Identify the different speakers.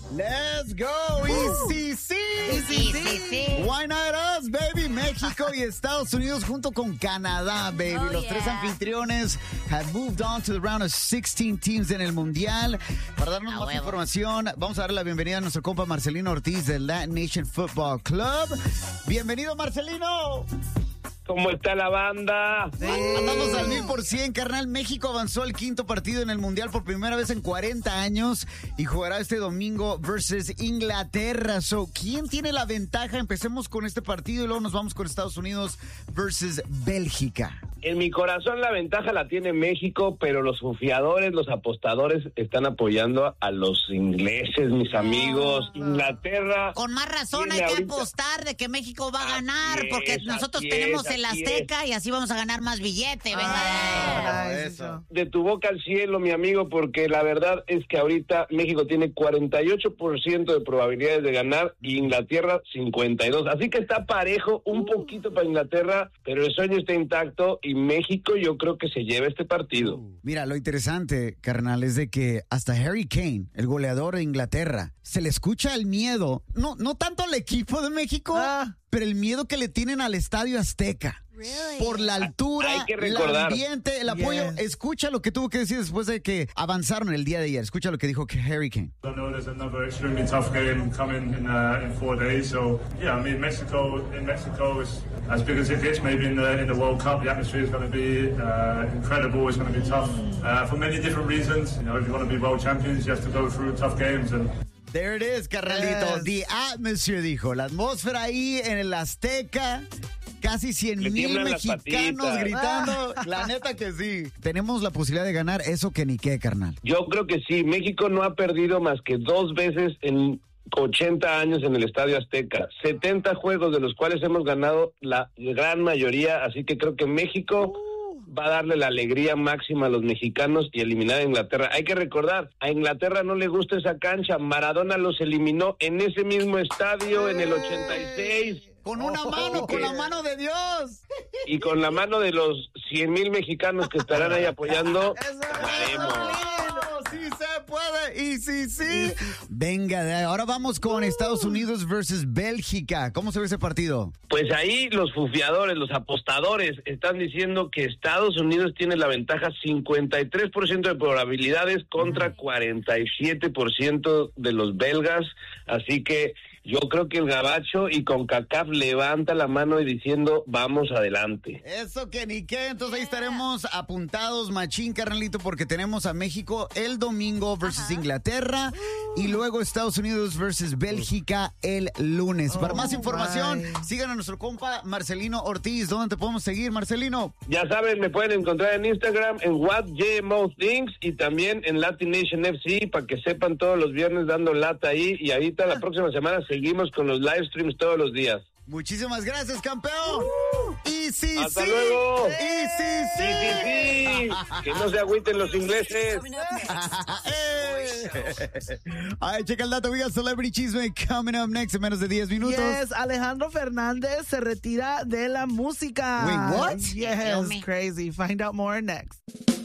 Speaker 1: Let's go. Easy, sí. Why not us, baby? México y Estados Unidos junto con Canadá, baby. Los tres anfitriones have moved on to the round of 16 teams en el Mundial. Para darnos más información, vamos a darle la bienvenida a nuestro compa Marcelino Ortiz del Latin Nation Football Club. Bienvenido, Marcelino.
Speaker 2: ¿Cómo está la banda?
Speaker 1: Sí. Andamos al 1000%, carnal. México avanzó al quinto partido en el Mundial por primera vez en 40 años y jugará este domingo versus Inglaterra. ¿Quién tiene la ventaja? Empecemos con este partido y luego nos vamos con Estados Unidos versus Bélgica.
Speaker 2: En mi corazón la ventaja la tiene México, pero los confiadores, los apostadores están apoyando a los ingleses, mis amigos. Inglaterra...
Speaker 3: Con más razón hay que apostar de que México va a ganar, porque nosotros tenemos el Azteca y así vamos a ganar más billete.
Speaker 2: Eso. De tu boca al cielo, mi amigo, porque la verdad es que ahorita México tiene 48% de probabilidades de ganar y Inglaterra 52%. Así que está parejo, un poquito para Inglaterra, pero el sueño está intacto y México yo creo que se lleva este partido.
Speaker 1: Mira, lo interesante, carnal, es de que hasta Harry Kane, el goleador de Inglaterra, se le escucha el miedo, no tanto al equipo de México, pero el miedo que le tienen al Estadio Azteca.
Speaker 3: Really?
Speaker 1: Por la altura, el ambiente, el apoyo. Escucha lo que tuvo que decir después de que avanzaron el día de ayer. Escucha lo que dijo Harry Kane.
Speaker 4: I know there's another extremely tough game coming in 4 days. So yeah, I mean Mexico is as big as it gets. Maybe in the World Cup, the atmosphere is going to be incredible. It's going to be tough for many different reasons. You know, if you want to be world champions, you have to go through tough games and.
Speaker 1: There it is, carnalito.
Speaker 3: Yes.
Speaker 1: The atmosphere, dijo. La atmósfera ahí en el Azteca. Casi 100,000 mexicanos gritando. La neta que sí. Tenemos la posibilidad de ganar eso que ni qué, carnal.
Speaker 2: Yo creo que sí. México no ha perdido más que 2 veces en 80 años en el Estadio Azteca. 70 juegos, de los cuales hemos ganado la gran mayoría. Así que creo que México va a darle la alegría máxima a los mexicanos y eliminar a Inglaterra. Hay que recordar, a Inglaterra no le gusta esa cancha. Maradona los eliminó en ese mismo estadio en el 86.
Speaker 1: Con una mano, con la mano de Dios.
Speaker 2: Y con la mano de los 100,000 mexicanos que estarán ahí apoyando, ganaremos.
Speaker 1: Sí se puede y sí. Venga, ahora vamos con Estados Unidos versus Bélgica. ¿Cómo se ve ese partido?
Speaker 2: Pues ahí los fufiadores, los apostadores están diciendo que Estados Unidos tiene la ventaja 53% de probabilidades contra 47% de los belgas. Así que yo creo que el gabacho y CONCACAF levanta la mano y diciendo vamos adelante.
Speaker 1: Eso que ni qué, entonces ahí estaremos apuntados, machín, carnalito, porque tenemos a México el domingo versus Inglaterra y luego Estados Unidos versus Bélgica el lunes. Para más información, sigan a nuestro compa Marcelino Ortiz. ¿Dónde te podemos seguir, Marcelino?
Speaker 2: Ya saben, me pueden encontrar en Instagram en WhatJMoThings y también en Latin Nation FC para que sepan todos los viernes dando lata ahí y ahorita la próxima semana seguimos con los live streams todos los días.
Speaker 1: Muchísimas gracias, campeón. Y sí,
Speaker 2: hasta luego.
Speaker 1: Y sí.
Speaker 2: Que no se agüiten los ingleses.
Speaker 1: All right, checa el dato. We got Celebrity Chisme coming up next en menos de 10 minutos.
Speaker 5: Yes, Alejandro Fernández se retira de la música.
Speaker 1: Wait, what?
Speaker 5: Yes, crazy. Find out more next.